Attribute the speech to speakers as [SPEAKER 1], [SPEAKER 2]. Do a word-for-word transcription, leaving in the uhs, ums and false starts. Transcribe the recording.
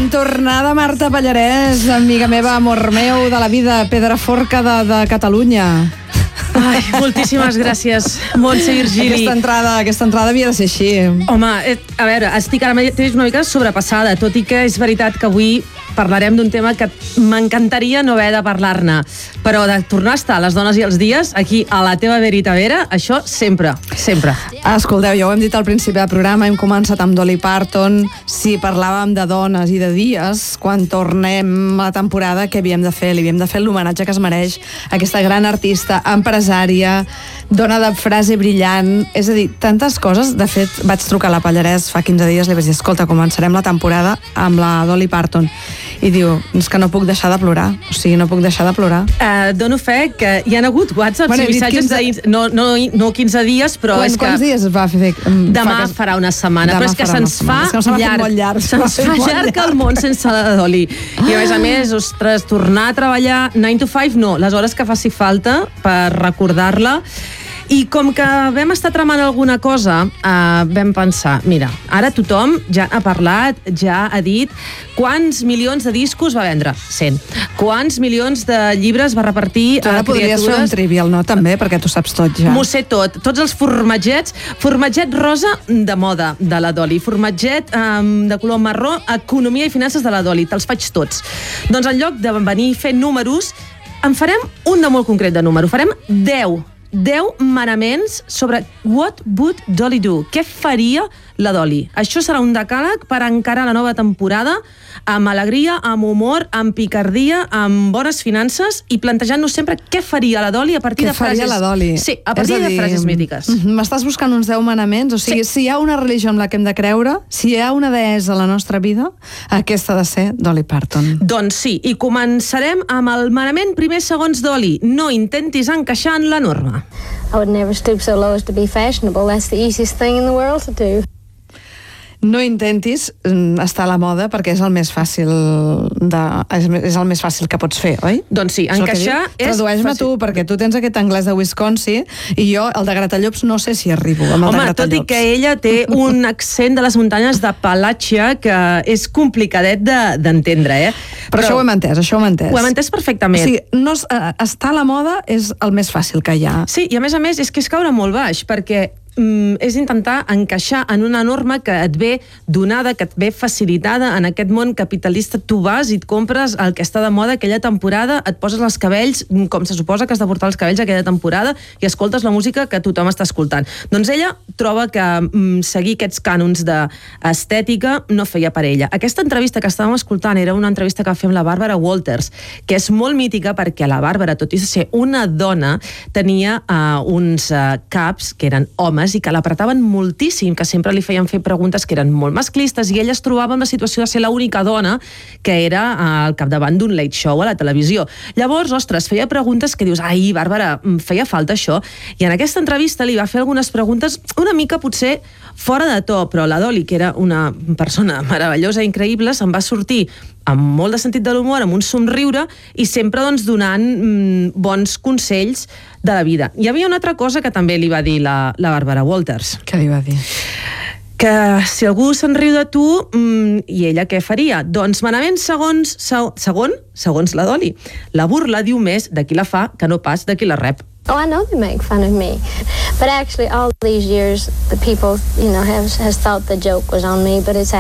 [SPEAKER 1] Ben tornada, Marta Pallarès, amiga meva, amor meu, de la vida, Pedraforca de, de Catalunya.
[SPEAKER 2] Ai, moltíssimes gràcies, Montse Virgili.
[SPEAKER 1] Aquesta entrada, aquesta entrada havia de ser així.
[SPEAKER 2] Home, eh, a veure, estic ara mateix una mica sobrepassada, tot i que és veritat que avui parlarem d'un tema que m'encantaria no haver de parlar-ne, però de tornar a estar a les dones i els dies, aquí a la teva Verita Vera, això sempre, sempre.
[SPEAKER 1] Escolteu, ja ho hem dit al principi del programa, hem començat amb Dolly Parton, si parlàvem de dones i de dies, quan tornem a la temporada, què havíem de fer? Li havíem de fer l'homenatge que es mereix aquesta gran artista, empresària, dona de frase brillant, és a dir, tantes coses. De fet, vaig trucar a la Pallarès fa quinze dies, li vaig dir, escolta, començarem la temporada amb la Dolly Parton. I diu, és que no puc deixar de plorar, o sigui, no puc deixar de plorar.
[SPEAKER 2] Uh, dono fe que hi ha hagut whatsapps
[SPEAKER 1] bueno,
[SPEAKER 2] i missatges
[SPEAKER 1] quinze...
[SPEAKER 2] de... No, no, no quinze dies, però
[SPEAKER 1] Quants,
[SPEAKER 2] és que...
[SPEAKER 1] Quants dies va fer?
[SPEAKER 2] Demà
[SPEAKER 1] fa que...
[SPEAKER 2] farà una setmana,
[SPEAKER 1] Demà
[SPEAKER 2] però és que se'ns fa,
[SPEAKER 1] és que se
[SPEAKER 2] llarg.
[SPEAKER 1] molt llarg.
[SPEAKER 2] Se'ns fa llarg, llarg el món sense la Dolly. I a més a més, ostres, tornar a treballar nine to five, no, les hores que faci falta per recordar-la. I com que vam estar tramant alguna cosa, eh, vam pensar, mira, ara tothom ja ha parlat, ja ha dit quants milions de discos va vendre? cent. Quants milions de llibres va repartir
[SPEAKER 1] tu
[SPEAKER 2] a
[SPEAKER 1] ara podries
[SPEAKER 2] criatures?
[SPEAKER 1] fer un trivial, no? També, perquè tu saps tot ja.
[SPEAKER 2] M'ho sé tot. Tots els formatgets. Formatget rosa de moda de la Dolly. Formatget um, de color marró, economia i finances de la Dolly. Te'ls faig tots. Doncs en lloc de venir fent números, en farem un de molt concret de número. Farem deu. deu manaments sobre what would Dolly do? Què faria la Dolly? Això serà un decàleg per encarar la nova temporada amb alegria, amb humor, amb picardia, amb bones finances i plantejant-nos sempre què faria la Dolly a partir
[SPEAKER 1] què
[SPEAKER 2] de frases...
[SPEAKER 1] Què faria la Dolly?
[SPEAKER 2] Sí, a partir
[SPEAKER 1] a dir,
[SPEAKER 2] de frases mítiques.
[SPEAKER 1] M'estàs buscant uns deu manaments? O sigui, sí. Si hi ha una religió amb la que hem de creure, si hi ha una deessa a la nostra vida, aquesta ha de ser Dolly Parton.
[SPEAKER 2] Doncs sí, i començarem amb el manament primer segons Dolly. No intentis encaixar en la norma.
[SPEAKER 3] I would never stoop so low as to be fashionable. That's the easiest thing in the world to do.
[SPEAKER 1] No intentis estar a la moda perquè és el més fàcil de, és el més fàcil que pots fer, oi?
[SPEAKER 2] Doncs sí, encaixar és...
[SPEAKER 1] Tradueix-me tu, perquè tu tens aquest anglès de Wisconsin i jo, el de Gratallops, no sé si arribo amb el
[SPEAKER 2] Home,
[SPEAKER 1] de Gratallops.
[SPEAKER 2] tot i que ella té un accent de les muntanyes d'Apalàcia que és complicadet d'entendre, de, eh?
[SPEAKER 1] Però, Però això ho hem entès, això ho hem entès.
[SPEAKER 2] Ho hem entès perfectament.
[SPEAKER 1] O sigui, no, estar a la moda és el més fàcil que hi ha.
[SPEAKER 2] Sí, i a més a més és que és caure molt baix, perquè és intentar encaixar en una norma que et ve donada, que et ve facilitada en aquest món capitalista. Tu vas i et compres el que està de moda aquella temporada, et poses els cabells com se suposa que has de portar els cabells aquella temporada i escoltes la música que tothom està escoltant. Doncs ella troba que mm, seguir aquests cànons d'estètica no feia per ella. Aquesta entrevista que estàvem escoltant era una entrevista que va fer amb la Barbara Walters, que és molt mítica perquè la Bàrbara, tot i ser una dona, tenia uh, uns uh, caps que eren homes i que l'apretaven moltíssim, que sempre li feien fer preguntes que eren molt masclistes i ella es trobava en la situació de ser l'única dona que era al capdavant d'un late show a la televisió. Llavors, ostres, feia preguntes que dius, ai, Bàrbara, feia falta això. I en aquesta entrevista li va fer algunes preguntes una mica potser fora de to, però la Dolly, que era una persona meravellosa i increïble, se'n va sortir amb molt de sentit de l'humor, amb un somriure i sempre doncs, donant mm, bons consells de la vida. Hi havia una altra cosa que també li va dir la, la Barbara Walters.
[SPEAKER 1] Què li va dir?
[SPEAKER 2] Que si algú se'n riu de tu, mm, i ella què faria? Doncs manament segons, segon, segons la Dolly. La burla diu més de qui la fa que no pas de qui la rep.
[SPEAKER 3] Oh, I know they make fun of me. But actually, all these years, the people, you know, have, has thought the joke was on me, but it's